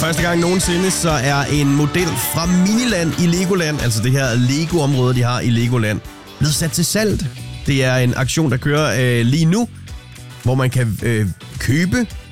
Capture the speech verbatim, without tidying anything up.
første gang nogensinde, så er en model fra Miniland i Legoland, altså det her Lego-område, de har i Legoland, blevet sat til salg. Det er en aktion, der kører øh, lige nu, hvor man kan øh, købe